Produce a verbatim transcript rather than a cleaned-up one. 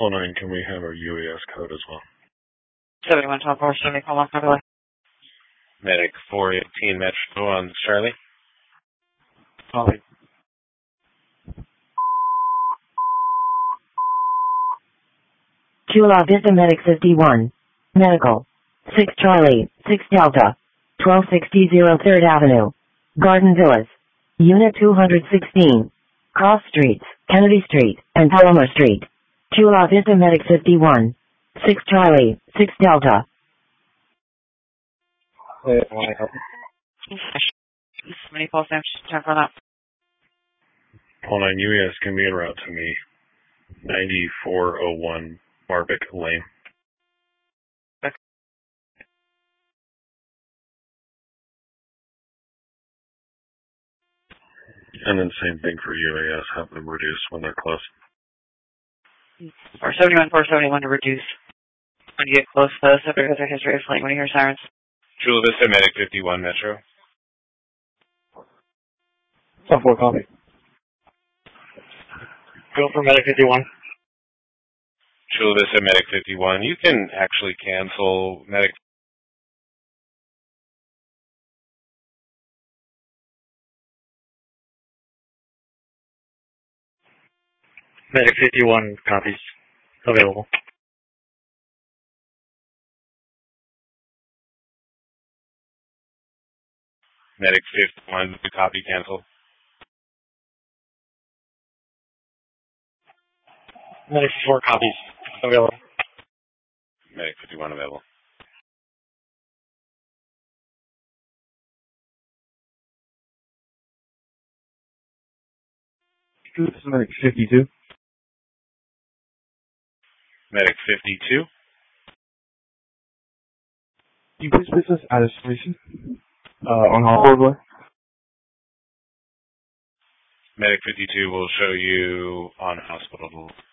Call nine, can we have our U A S code as well? seventy-one twelve four, seventy, call one, February. Medic four eighteen Metro on Charlie. Copy. Chula Vista Medic fifty-one. Medical. six Charlie, six Delta. twelve sixty third Avenue. Garden Villas. Unit two sixteen. Cross Streets, Kennedy Street, and Palomar Street. Chula Vista Medic fifty-one. six Charlie, six Delta. Wait, I want to help. Somebody call Sam, time for that. Call nine, U A S can be en route to me. ninety-four oh one Barbic Lane. Okay. And then same thing for U A S, have them reduce when they're close. four seventy-one, four seventy-one to reduce. When you get close to the subject has a history of flight when you hear sirens. Chula Vista Medic fifty-one Metro. ten four, copy. Go for Medic fifty-one. Chula Vista Medic fifty-one. You can actually cancel Medic. Medic fifty-one copies. Available. Medic fifty-one to copy cancel. Medic four copies. Available. Medic fifty-one available. This is Medic fifty-two. Medic fifty-two. Can you please place us at a station? Uh, on Hall Board? Medic fifty-two will show you on hospital.